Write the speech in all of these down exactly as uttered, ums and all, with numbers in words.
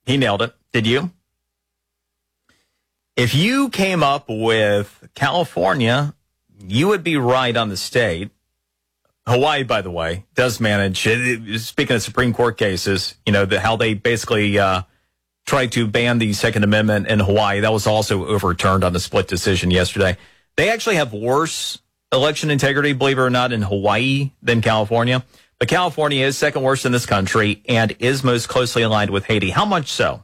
He nailed it. Did you? If you came up with California, you would be right on the state. Hawaii, by the way, does manage, speaking of Supreme Court cases, you know, the, how they basically uh, tried to ban the Second Amendment in Hawaii. That was also overturned on a split decision yesterday. They actually have worse election integrity, believe it or not, in Hawaii than California. But California is second worst in this country and is most closely aligned with Haiti. How much so?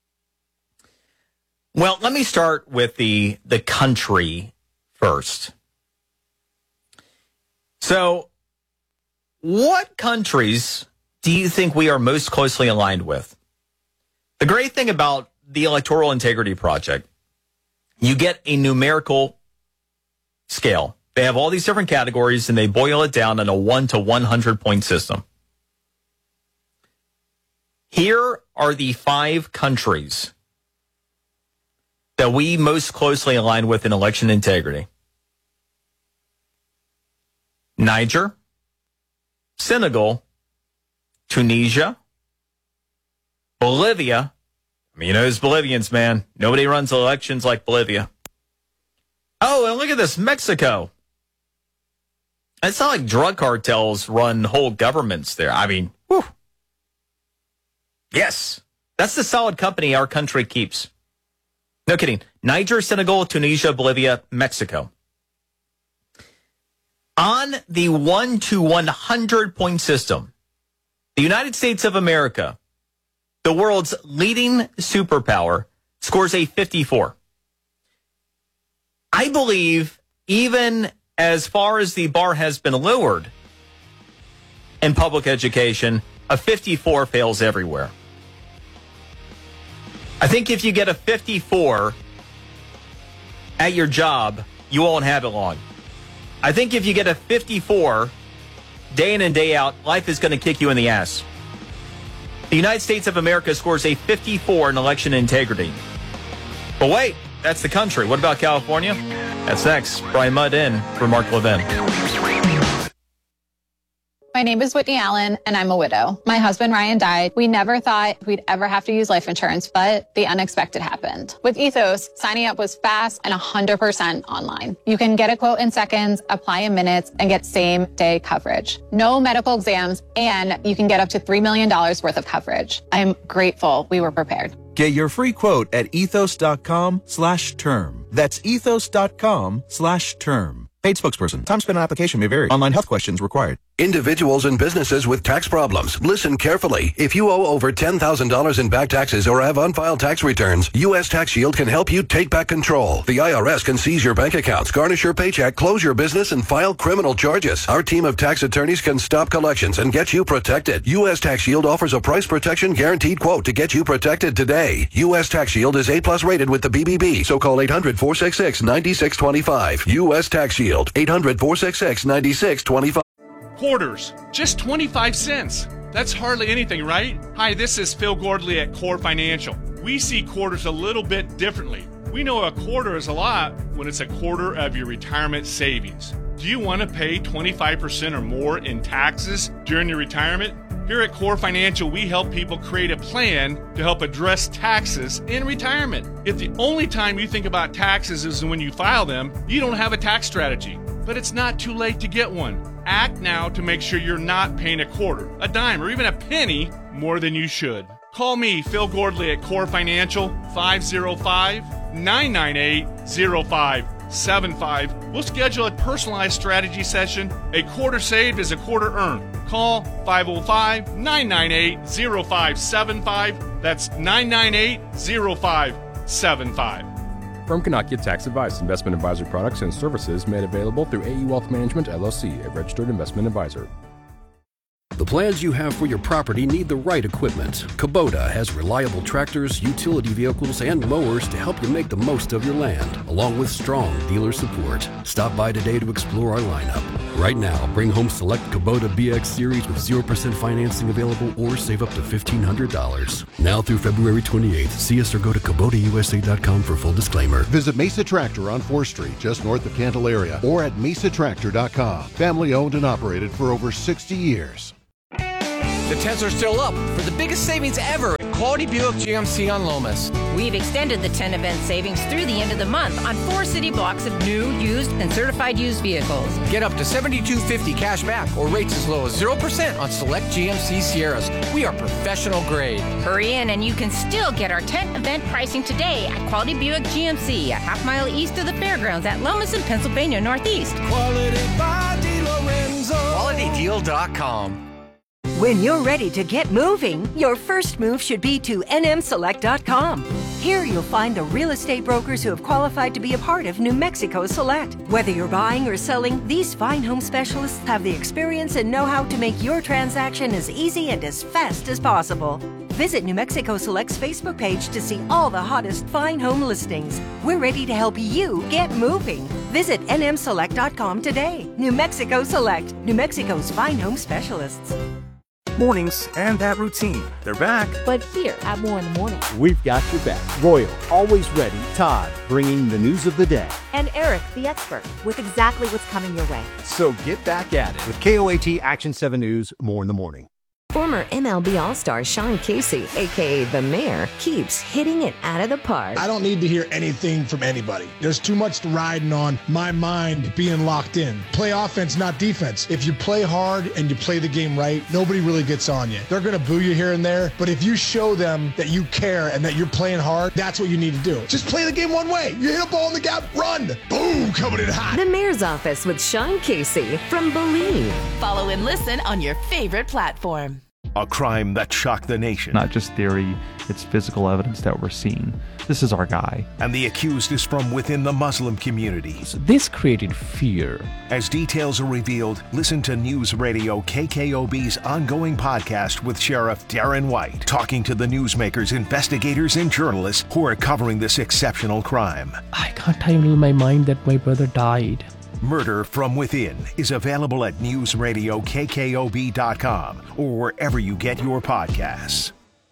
Well, let me start with the the country first. So, what countries do you think we are most closely aligned with? The great thing about the Electoral Integrity Project, you get a numerical scale. They have all these different categories, and they boil it down in a one to one hundred point system. Here are the five countries that we most closely align with in election integrity. Niger, Senegal, Tunisia, Bolivia. I mean, you know, those Bolivians, man. Nobody runs elections like Bolivia. Oh, and look at this, Mexico. It's not like drug cartels run whole governments there. I mean, whew. Yes, that's the solid company our country keeps. No kidding. Niger, Senegal, Tunisia, Bolivia, Mexico. On the one to one hundred point system, the United States of America, the world's leading superpower, scores a fifty-four. I believe even as far as the bar has been lowered in public education, a fifty-four fails everywhere. I think if you get a fifty-four at your job, you won't have it long. I think if you get a fifty-four day in and day out, life is going to kick you in the ass. The United States of America scores a fifty-four in election integrity. But wait, that's the country. What about California? That's next. Brian Mudd in for Mark Levin. My name is Whitney Allen, and I'm a widow. My husband, Ryan, died. We never thought we'd ever have to use life insurance, but the unexpected happened. With Ethos, signing up was fast and one hundred percent online. You can get a quote in seconds, apply in minutes, and get same-day coverage. No medical exams, and you can get up to three million dollars worth of coverage. I'm grateful we were prepared. Get your free quote at ethos.com slash term. That's ethos.com slash term. Paid spokesperson. Time spent on application may vary. Online health questions required. Individuals and businesses with tax problems, listen carefully. If you owe over ten thousand dollars in back taxes or have unfiled tax returns, U S Tax Shield can help you take back control. The I R S can seize your bank accounts, garnish your paycheck, close your business, and file criminal charges. Our team of tax attorneys can stop collections and get you protected. U S Tax Shield offers a price protection guaranteed quote to get you protected today. U S Tax Shield is A plus rated with the B B B, so call eight hundred, four six six, nine six two five. U S Tax Shield, eight hundred, four six six, nine six two five. Quarters, just twenty-five cents. That's hardly anything, right? Hi, this is Phil Gordley at Core Financial. We see quarters a little bit differently. We know a quarter is a lot when it's a quarter of your retirement savings. Do you want to pay twenty-five percent or more in taxes during your retirement? Here at Core Financial, we help people create a plan to help address taxes in retirement. If the only time you think about taxes is when you file them, you don't have a tax strategy. But it's not too late to get one. Act now to make sure you're not paying a quarter, a dime, or even a penny more than you should. Call me, Phil Gordley at Core Financial, five oh five, nine nine eight, oh five seven five. We'll schedule a personalized strategy session. A quarter saved is a quarter earned. Call five oh five, nine nine eight, oh five seven five. That's nine nine eight, oh five seven five. Firm cannot give tax advice. Investment advisory products and services made available through A E Wealth Management, L L C, a registered investment advisor. The plans you have for your property need the right equipment. Kubota has reliable tractors, utility vehicles, and mowers to help you make the most of your land, along with strong dealer support. Stop by today to explore our lineup. Right now, bring home select Kubota B X Series with zero percent financing available or save up to fifteen hundred dollars. Now through February twenty-eighth, see us or go to Kubota U S A dot com for full disclaimer. Visit Mesa Tractor on fourth Street, just north of Candelaria, or at mesa tractor dot com. Family owned and operated for over sixty years. The Tens are still up for the biggest savings ever at Quality Buick G M C on Lomas. We've extended the ten event savings through the end of the month on four city blocks of new, used, and certified used vehicles. Get up to seventy-two fifty cash back or rates as low as zero percent on select G M C Sierras. We are professional grade. Hurry in and you can still get our tent event pricing today at Quality Buick G M C, a half mile east of the fairgrounds at Lomas in Pennsylvania Northeast. Quality by DiLorenzo. quality deal dot com. When you're ready to get moving, your first move should be to N M select dot com. Here you'll find the real estate brokers who have qualified to be a part of New Mexico Select. Whether you're buying or selling, these fine home specialists have the experience and know-how to make your transaction as easy and as fast as possible. Visit New Mexico Select's Facebook page to see all the hottest fine home listings. We're ready to help you get moving. Visit N M select dot com today. New Mexico Select, New Mexico's fine home specialists. Mornings and that routine. They're back. But here at More in the Morning, we've got your back. Royal, always ready. Todd, bringing the news of the day. And Eric, the expert, with exactly what's coming your way. So get back at it with K O A T Action seven News, More in the Morning. Former M L B All-Star Sean Casey, a k a. The Mayor, keeps hitting it out of the park. I don't need to hear anything from anybody. There's too much riding on my mind being locked in. Play offense, not defense. If you play hard and you play the game right, nobody really gets on you. They're going to boo you here and there, but if you show them that you care and that you're playing hard, that's what you need to do. Just play the game one way. You hit a ball in the gap, run. Boom, coming in hot. The Mayor's Office with Sean Casey from Believe. Follow and listen on your favorite platform. A crime that shocked the nation. Not just theory, it's physical evidence that we're seeing. This is our guy. And the accused is from within the Muslim community. So this created fear. As details are revealed, listen to News Radio K K O B's ongoing podcast with Sheriff Darren White, talking to the newsmakers, investigators, and journalists who are covering this exceptional crime. I can't handle my mind that my brother died. Murder from Within is available at news radio k k o b dot com or wherever you get your podcasts.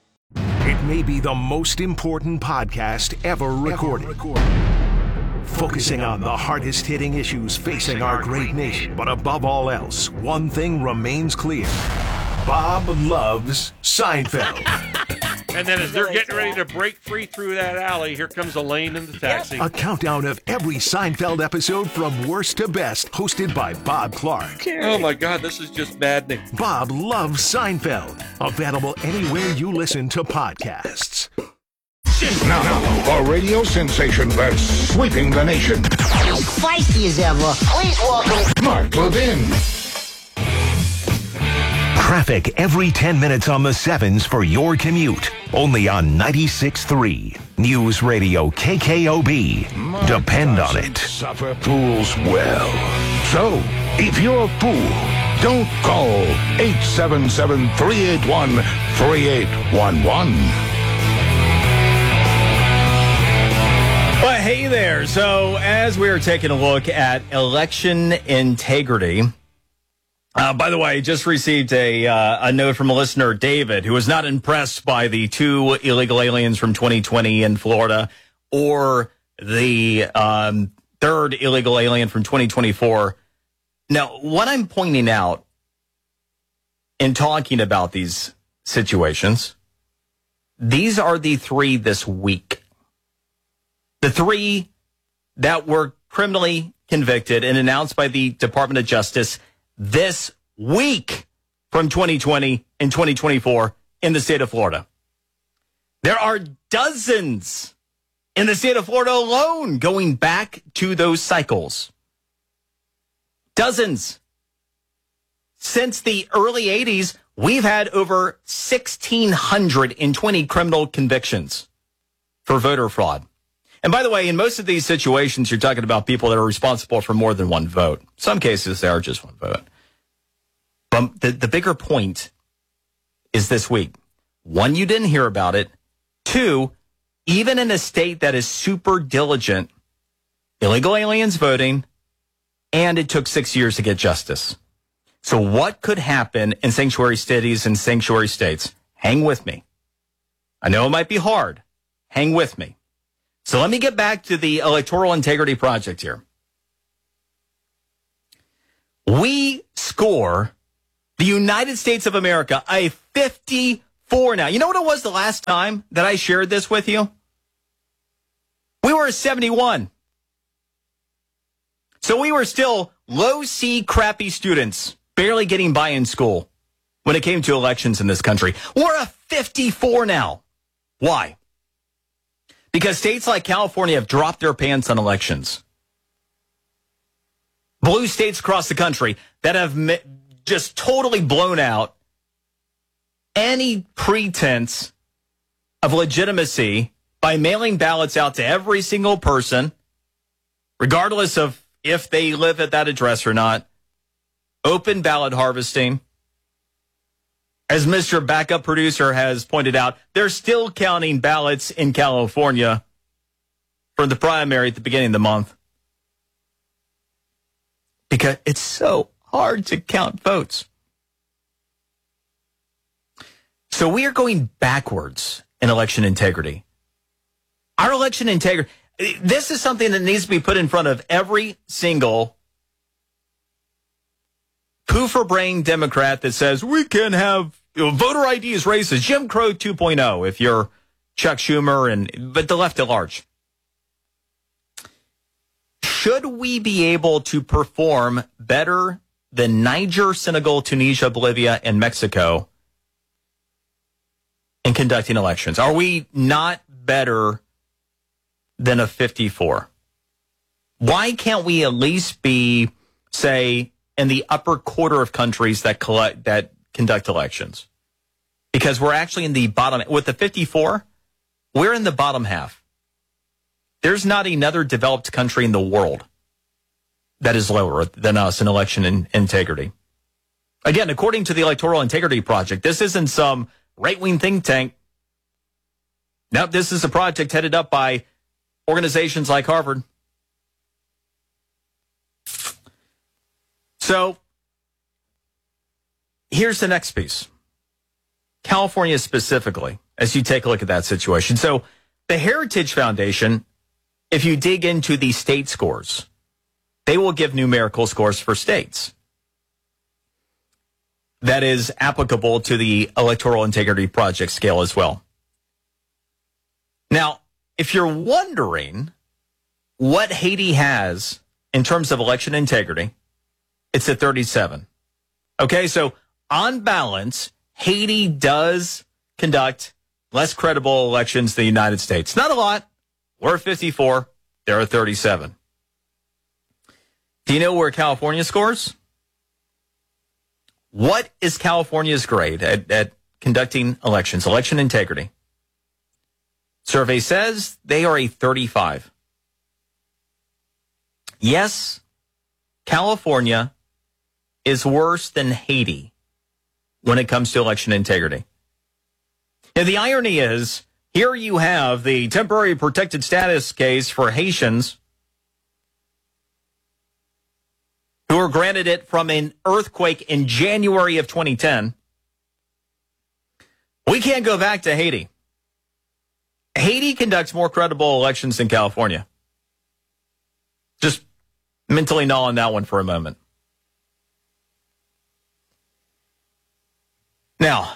It may be the most important podcast ever recorded. Ever recorded. Focusing on the hardest-hitting issues facing our great nation. But above all else, one thing remains clear. Bob loves Seinfeld. And then as they're getting ready to break free through that alley, here comes Elaine in the taxi. A countdown of every Seinfeld episode from worst to best, hosted by Bob Clark. Oh my God, this is just maddening. Bob loves Seinfeld. Available anywhere you listen to podcasts. Now, a radio sensation that's sweeping the nation. As feisty as ever, please welcome Mark Levin. Traffic every ten minutes on the sevens for your commute. Only on ninety-six point three News Radio K K O B. My Depend on it. Suffer fools well. So, if you're a fool, don't call eight seven seven, three eight one, three eight one one. Well, hey there. So, as we are taking a look at election integrity, Uh, by the way, just received a uh, a note from a listener, David, who was not impressed by the two illegal aliens from twenty twenty in Florida or the um, third illegal alien from twenty twenty-four. Now, what I'm pointing out in talking about these situations, these are the three this week. The three that were criminally convicted and announced by the Department of Justice this week from twenty twenty and twenty twenty-four in the state of Florida. There are dozens in the state of Florida alone going back to those cycles. Dozens. Since the early eighties, we've had over one thousand six hundred twenty criminal convictions for voter fraud. And by the way, in most of these situations, you're talking about people that are responsible for more than one vote. In some cases, they are just one vote. But the, the bigger point is this week. One, you didn't hear about it. Two, even in a state that is super diligent, illegal aliens voting, and it took six years to get justice. So what could happen in sanctuary cities and sanctuary states? Hang with me. I know it might be hard. Hang with me. So let me get back to the Electoral Integrity Project here. We score the United States of America a fifty fifty-four now. You know what it was the last time that I shared this with you? We were at seventy-one. So we were still low C, crappy students, barely getting by in school when it came to elections in this country. We're at fifty-four now. Why? Because states like California have dropped their pants on elections. Blue states across the country that have just totally blown out any pretense of legitimacy by mailing ballots out to every single person, regardless of if they live at that address or not. Open ballot harvesting. As Mister Backup Producer has pointed out, they're still counting ballots in California for the primary at the beginning of the month. Because it's so hard to count votes. So we are going backwards in election integrity. Our election integrity, this is something that needs to be put in front of every single poofer-brain Democrat that says we can have, you know, voter I D is racist, Jim Crow two point oh if you're Chuck Schumer, and but the left at large. Should we be able to perform better than Niger, Senegal, Tunisia, Bolivia, and Mexico in conducting elections? Are we not better than a fifty-four? Why can't we at least be, say, in the upper quarter of countries that collect, that conduct elections? Because we're actually in the bottom. With the fifty-four, we're in the bottom half. There's not another developed country in the world that is lower than us in election in integrity. Again, according to the Electoral Integrity Project, this isn't some right-wing think tank. No, this is a project headed up by organizations like Harvard. So here's the next piece. California specifically, as you take a look at that situation. So the Heritage Foundation, if you dig into the state scores, they will give numerical scores for states. That is applicable to the Electoral Integrity Project scale as well. Now, if you're wondering what Haiti has in terms of election integrity, it's at thirty-seven. Okay, so on balance, Haiti does conduct less credible elections than the United States. Not a lot. We're fifty-four. They're at thirty-seven. Do you know where California scores? What is California's grade at, at conducting elections, election integrity? Survey says they are a thirty-five. Yes, California is worse than Haiti when it comes to election integrity. Now, the irony is, here you have the temporary protected status case for Haitians who were granted it from an earthquake in January of twenty ten. We can't go back to Haiti. Haiti conducts more credible elections than California. Just mentally gnaw on that one for a moment. Now,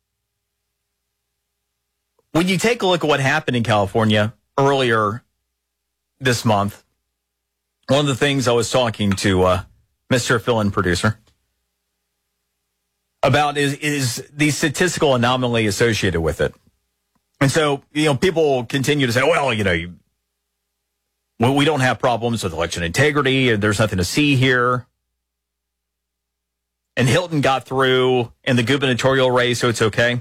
when you take a look at what happened in California earlier this month, one of the things I was talking to uh, Mister Fill-in producer about is, is the statistical anomaly associated with it. And so, you know, people continue to say, well, you know, you, well, we don't have problems with election integrity, and there's nothing to see here. And Hilton got through in the gubernatorial race, so it's okay.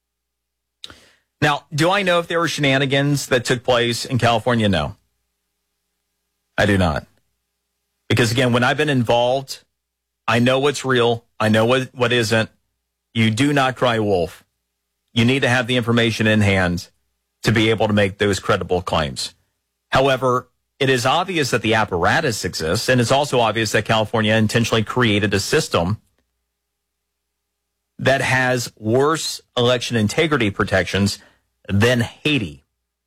Now, do I know if there were shenanigans that took place in California? No. I do not. Because, again, when I've been involved, I know what's real. I know what, what isn't. You do not cry wolf. You need to have the information in hand to be able to make those credible claims. However, it is obvious that the apparatus exists, and it's also obvious that California intentionally created a system that has worse election integrity protections than Haiti.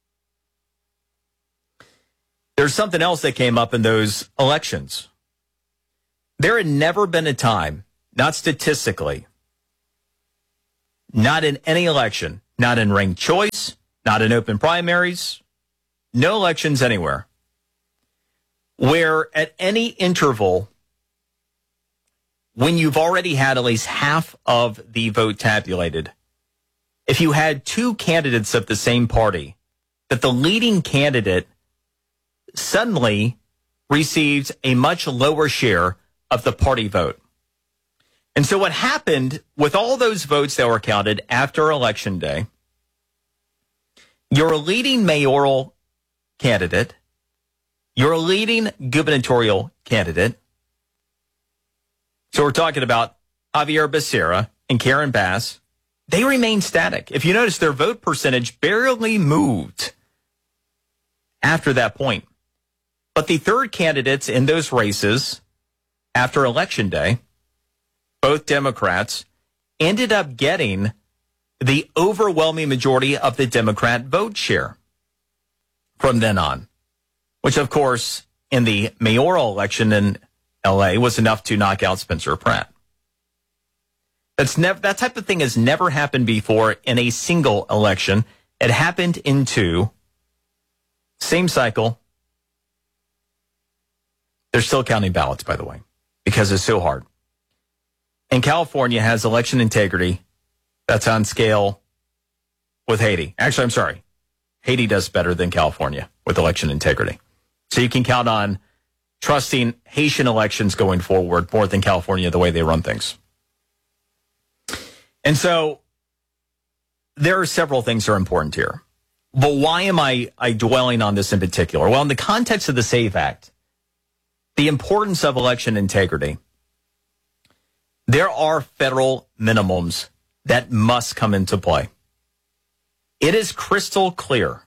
There's something else that came up in those elections. There had never been a time, not statistically, Not in any election, not in ranked choice, not in open primaries, no elections anywhere, where at any interval, when you've already had at least half of the vote tabulated, if you had two candidates of the same party, that the leading candidate suddenly received a much lower share of the party vote. And so what happened with all those votes that were counted after Election Day, your leading mayoral candidate, your leading gubernatorial candidate, so we're talking about Javier Becerra and Karen Bass, they remained static. If you notice, their vote percentage barely moved after that point. But the third candidates in those races after Election Day, both Democrats, ended up getting the overwhelming majority of the Democrat vote share from then on, which, of course, in the mayoral election in L A was enough to knock out Spencer Pratt. That's never, that type of thing has never happened before in a single election. It happened in two. Same cycle. They're still counting ballots, by the way, because it's so hard. And California has election integrity that's on scale with Haiti. Actually, I'm sorry. Haiti does better than California with election integrity. So you can count on trusting Haitian elections going forward more than California, the way they run things. And so there are several things that are important here. But why am I, I dwelling on this in particular? Well, in the context of the SAVE Act, the importance of election integrity, there are federal minimums that must come into play. It is crystal clear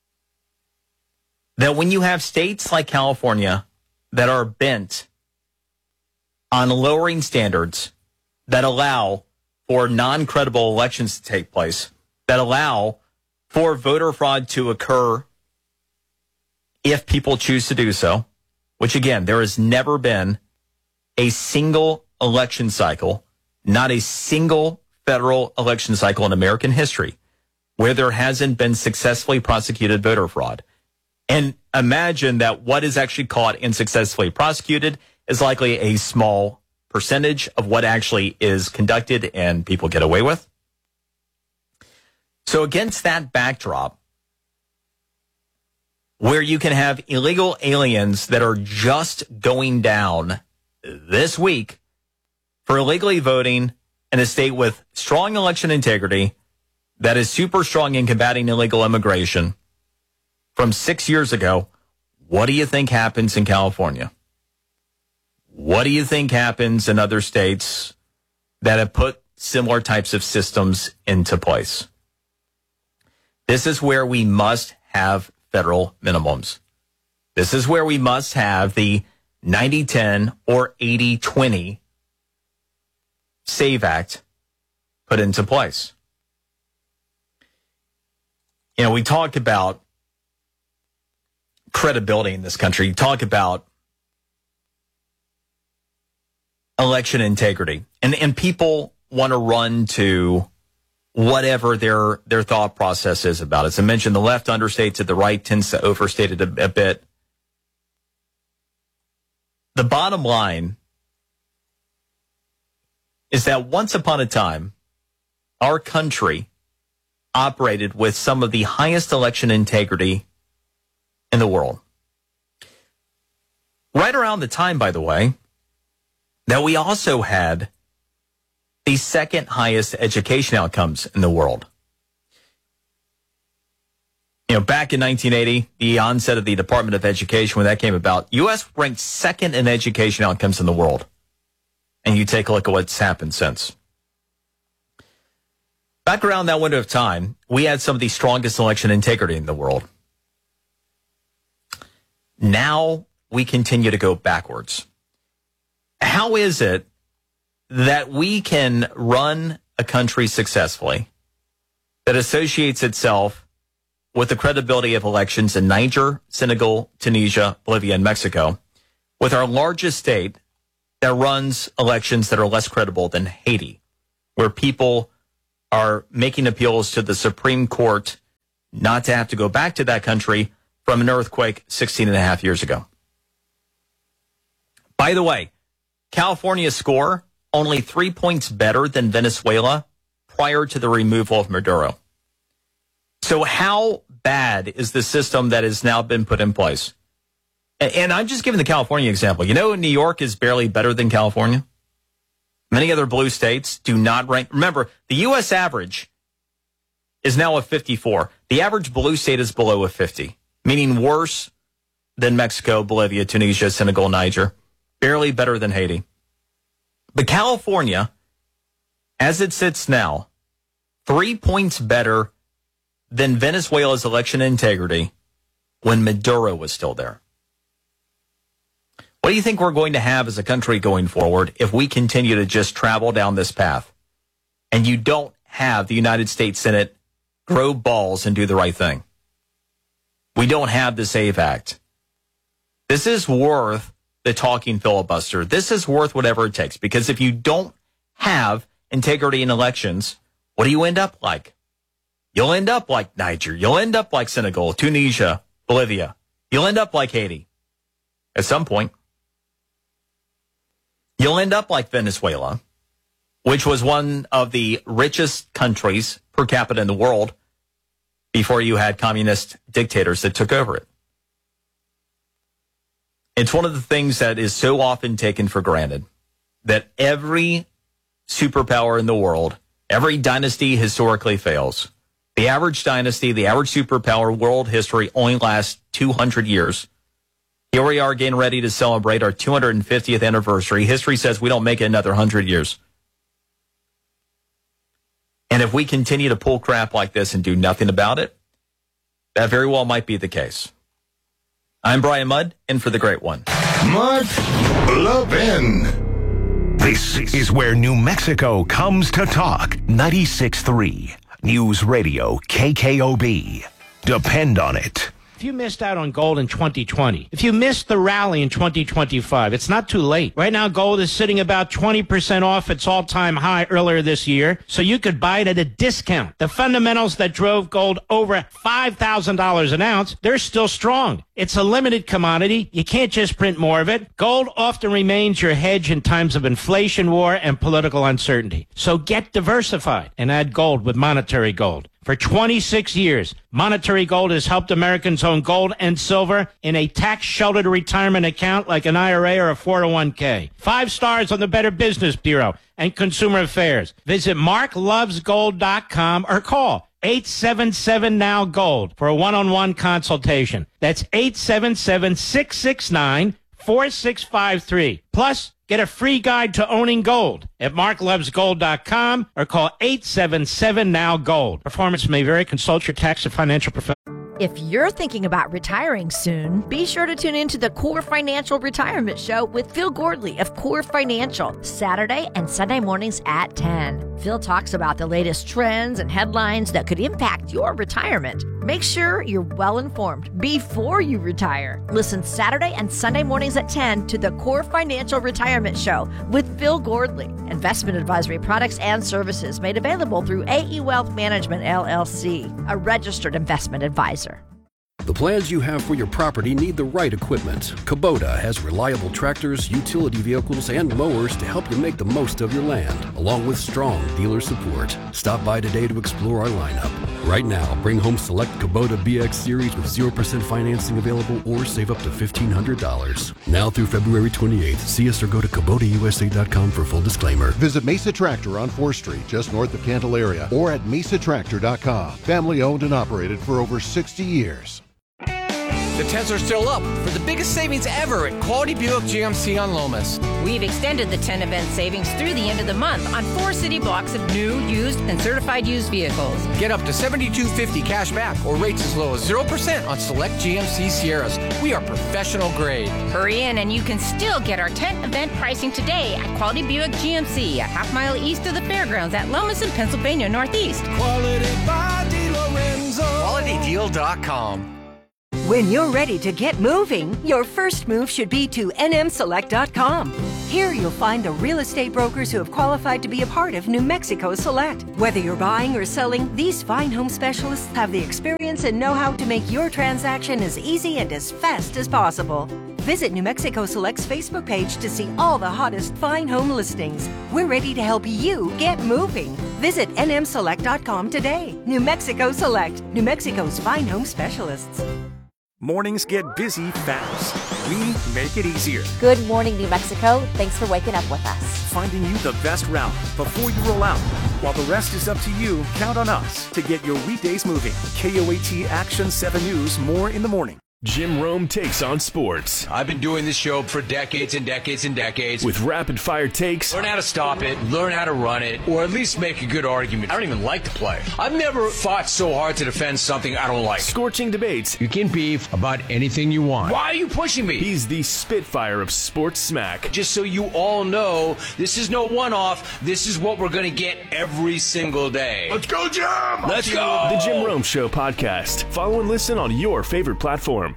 that when you have states like California that are bent on lowering standards that allow for non-credible elections to take place, that allow for voter fraud to occur if people choose to do so, which again, there has never been a single election cycle, not a single federal election cycle in American history where there hasn't been successfully prosecuted voter fraud. And imagine that what is actually caught and successfully prosecuted is likely a small percentage of what actually is conducted and people get away with. So against that backdrop, where you can have illegal aliens that are just going down this week for illegally voting in a state with strong election integrity that is super strong in combating illegal immigration from six years ago, what do you think happens in California? What do you think happens in other states that have put similar types of systems into place? This is where we must have federal minimums. This is where we must have the ninety ten or eighty twenty SAVE Act put into place. You know, we talk about credibility in this country. You talk about election integrity. And, and people want to run to whatever their their thought process is about it. As I mentioned, the left understates it, the right tends to overstate it a, a bit. The bottom line is that once upon a time, our country operated with some of the highest election integrity in the world. Right around the time, by the way, that we also had the second highest education outcomes in the world. You know, back in nineteen eighty, the onset of the Department of Education, when that came about, U S ranked second in education outcomes in the world. And you take a look at what's happened since. Back around that window of time, we had some of the strongest election integrity in the world. Now we continue to go backwards. How is it that we can run a country successfully that associates itself with the credibility of elections in Niger, Senegal, Tunisia, Bolivia, and Mexico, with our largest state that runs elections that are less credible than Haiti, where people are making appeals to the Supreme Court not to have to go back to that country from an earthquake sixteen and a half years ago. By the way, California's score only three points better than Venezuela prior to the removal of Maduro. So how bad is the system that has now been put in place? And I'm just giving the California example. You know, New York is barely better than California. Many other blue states do not rank. Remember, the U S average is now a fifty-four. The average blue state is below a fifty, meaning worse than Mexico, Bolivia, Tunisia, Senegal, Niger. Barely better than Haiti. But California, as it sits now, three points better than Venezuela's election integrity when Maduro was still there. What do you think we're going to have as a country going forward if we continue to just travel down this path and you don't have the United States Senate grow balls and do the right thing? We don't have the SAVE Act. This is worth the talking filibuster. This is worth whatever it takes, because if you don't have integrity in elections, what do you end up like? You'll end up like Niger. You'll end up like Senegal, Tunisia, Bolivia. You'll end up like Haiti at some point. You'll end up like Venezuela, which was one of the richest countries per capita in the world before you had communist dictators that took over it. It's one of the things that is so often taken for granted, that every superpower in the world, every dynasty historically fails. The average dynasty, the average superpower world history only lasts two hundred years. Here we are getting ready to celebrate our two hundred fiftieth anniversary. History says we don't make it another one hundred years. And if we continue to pull crap like this and do nothing about it, that very well might be the case. I'm Brian Mudd, in for the Great One. Mudd Levin. This is where New Mexico comes to talk. ninety-six point three News Radio K K O B. Depend on it. If you missed out on gold in twenty twenty, if you missed the rally in twenty twenty-five, it's not too late. Right now, gold is sitting about twenty percent off its all-time high earlier this year, so you could buy it at a discount. The fundamentals that drove gold over five thousand dollars an ounce, they're still strong. It's a limited commodity. You can't just print more of it. Gold often remains your hedge in times of inflation, war, and political uncertainty. So get diversified and add gold with Monetary Gold. For twenty-six years, Monetary Gold has helped Americans own gold and silver in a tax-sheltered retirement account like an I R A or a four oh one k. Five stars on the Better Business Bureau and Consumer Affairs. Visit mark loves gold dot com or call eight seven seven now gold for a one-on-one consultation. That's eight seven seven, six six nine, four six five three. Plus, get a free guide to owning gold at mark loves gold dot com or call eight seven seven now gold. Performance may vary. Consult your tax and financial professional. If you're thinking about retiring soon, be sure to tune in to the Core Financial Retirement Show with Phil Gordley of Core Financial, Saturday and Sunday mornings at ten. Phil talks about the latest trends and headlines that could impact your retirement. Make sure you're well informed before you retire. Listen Saturday and Sunday mornings at ten to the Core Financial Retirement Show with Phil Gordley. Investment advisory products and services made available through A E Wealth Management, L L C, a registered investment advisor. The plans you have for your property need the right equipment. Kubota has reliable tractors, utility vehicles, and mowers to help you make the most of your land, along with strong dealer support. Stop by today to explore our lineup. Right now, bring home select Kubota B X Series with zero percent financing available or save up to fifteen hundred dollars. Now through February twenty-eighth, see us or go to Kubota U S A dot com for full disclaimer. Visit Mesa Tractor on fourth Street, just north of Candelaria, or at mesa tractor dot com. Family owned and operated for over sixty years. The tens are still up for the biggest savings ever at Quality Buick G M C on Lomas. We've extended the ten event savings through the end of the month on four city blocks of new, used, and certified used vehicles. Get up to seventy-two fifty cash back or rates as low as zero percent on select G M C Sierras. We are professional grade. Hurry in and you can still get our tent event pricing today at Quality Buick G M C, a half mile east of the fairgrounds at Lomas in Pennsylvania Northeast. Quality by DeLorenzo. quality deal dot com. When you're ready to get moving, your first move should be to N M select dot com. Here you'll find the real estate brokers who have qualified to be a part of New Mexico Select. Whether you're buying or selling, these fine home specialists have the experience and know-how to make your transaction as easy and as fast as possible. Visit New Mexico Select's Facebook page to see all the hottest fine home listings. We're ready to help you get moving. Visit N M select dot com today. New Mexico Select, New Mexico's fine home specialists. Mornings get busy fast. We make it easier. Good morning, New Mexico. Thanks for waking up with us. Finding you the best route before you roll out. While the rest is up to you, count on us to get your weekdays moving. K O A T Action seven News, more in the morning. Jim Rome takes on sports. I've been doing this show for decades and decades and decades. With rapid-fire takes. Learn how to stop it, learn how to run it, or at least make a good argument. I don't even like to play. I've never fought so hard to defend something I don't like. Scorching debates. You can beef about anything you want. Why are you pushing me? He's the Spitfire of sports smack. Just so you all know, this is no one-off. This is what we're going to get every single day. Let's go, Jim! Let's go! The Jim Rome Show podcast. Follow and listen on your favorite platform.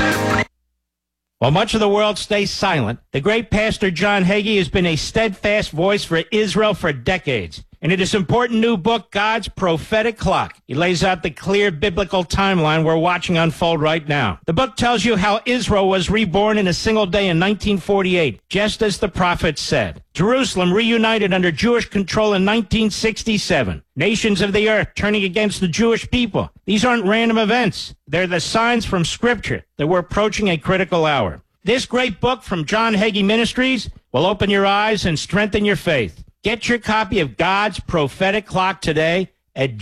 While much of the world stays silent, the great pastor John Hagee has been a steadfast voice for Israel for decades. And in his important new book, God's Prophetic Clock, he lays out the clear biblical timeline we're watching unfold right now. The book tells you how Israel was reborn in a single day in nineteen forty-eight, just as the prophets said. Jerusalem reunited under Jewish control in nineteen sixty-seven. Nations of the earth turning against the Jewish people. These aren't random events. They're the signs from Scripture that we're approaching a critical hour. This great book from John Hagee Ministries will open your eyes and strengthen your faith. Get your copy of God's Prophetic Clock today at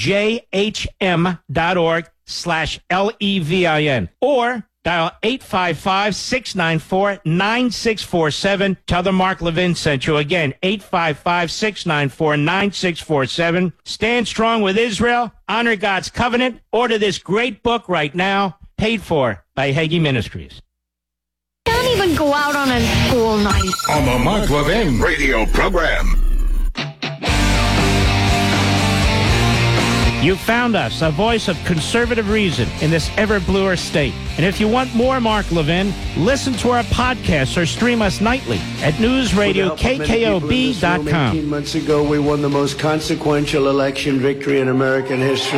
jhm.org slash L-E-V-I-N or dial eight five five, six nine four, nine six four seven. Tell them Mark Levin sent you. Again, eight five five, six nine four, nine six four seven. Stand strong with Israel. Honor God's covenant. Order this great book right now. Paid for by Hagee Ministries. Don't even go out on a school night. On the Mark Levin radio program. You found us, a voice of conservative reason in this ever bluer state. And if you want more Mark Levin, listen to our podcasts or stream us nightly at news radio K K O B dot com. eighteen months ago, we won the most consequential election victory in American history.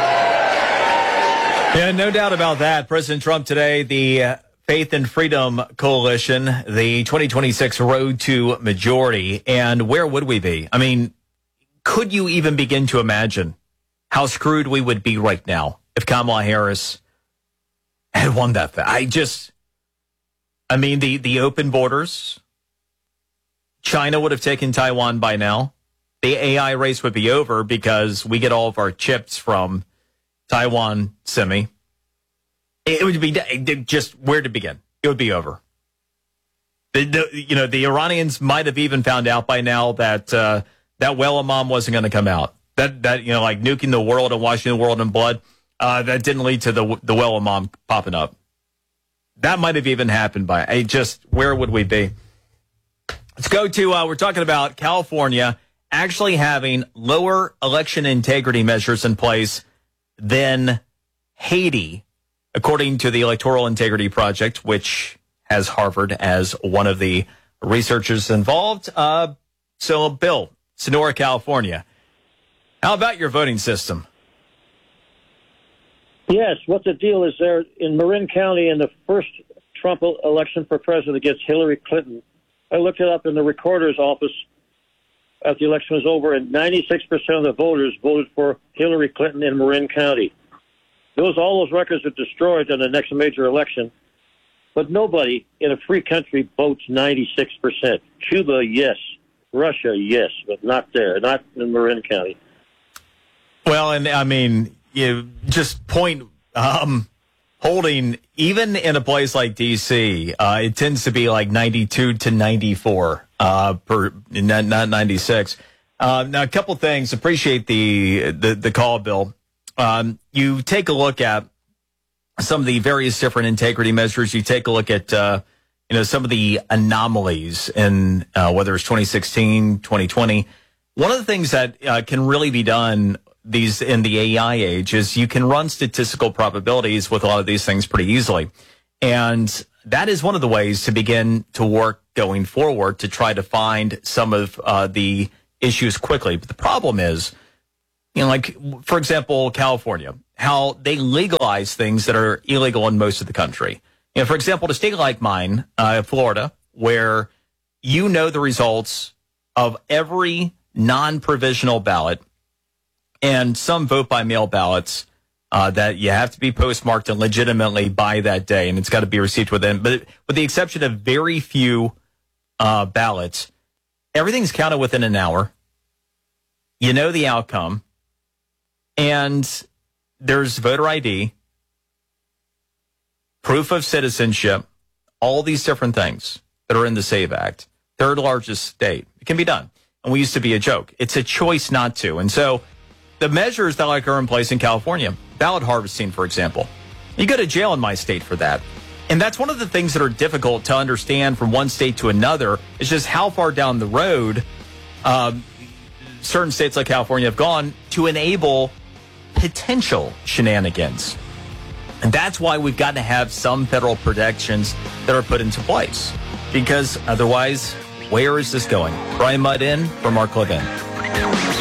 Yeah, no doubt about that. President Trump today, the uh, Faith and Freedom Coalition, the twenty twenty-six Road to Majority. And where would we be? I mean, could you even begin to imagine how screwed we would be right now if Kamala Harris had won that thing? I just, I mean, the, the open borders, China would have taken Taiwan by now. The A I race would be over because we get all of our chips from Taiwan Semi. It would be just where to begin. It would be over. The, the, you know, the Iranians might have even found out by now that uh, that well imam wasn't going to come out. That, that you know, like nuking the world and washing the world in blood, uh, that didn't lead to the the well imam popping up. That might have even happened by I just where would we be? Let's go to uh, we're talking about California actually having lower election integrity measures in place than Haiti, according to the Electoral Integrity Project, which has Harvard as one of the researchers involved. Uh, so, Bill, Sonora, California. How about your voting system? Yes. What the deal is there in Marin County in the first Trump election for president against Hillary Clinton? I looked it up in the recorder's office after the election was over, and ninety-six percent of the voters voted for Hillary Clinton in Marin County. Those all those records are destroyed in the next major election. But nobody in a free country votes ninety-six percent. Cuba, yes. Russia, yes, but not there, not in Marin County. Well, and I mean, you just point um, holding, even in a place like D C, uh, it tends to be like ninety-two to ninety-four, uh, per, not, not ninety-six. Uh, now, a couple things. Appreciate the, the, the call, Bill. Um, you take a look at some of the various different integrity measures. You take a look at, uh, you know, some of the anomalies in uh, whether it's twenty sixteen, twenty twenty. One of the things that uh, can really be done these in the A I age is you can run statistical probabilities with a lot of these things pretty easily. And that is one of the ways to begin to work going forward to try to find some of uh, the issues quickly. But the problem is, you know, like, for example, California, how they legalize things that are illegal in most of the country. You know, for example, a state like mine, uh, Florida, where you know the results of every non-provisional ballot and some vote-by-mail ballots uh, that you have to be postmarked and legitimately by that day, and it's got to be received within. But with the exception of very few uh, ballots, everything's counted within an hour. You know the outcome. And there's voter I D, proof of citizenship, all these different things that are in the SAVE Act. Third largest state. It can be done. And we used to be a joke. It's a choice not to. And so the measures that like are in place in California, ballot harvesting, for example, you go to jail in my state for that. And that's one of the things that are difficult to understand from one state to another. Is just how far down the road um, certain states like California have gone to enable potential shenanigans. And that's why we've got to have some federal protections that are put into place. Because otherwise, where is this going? Brian Mudd in for Mark Levin.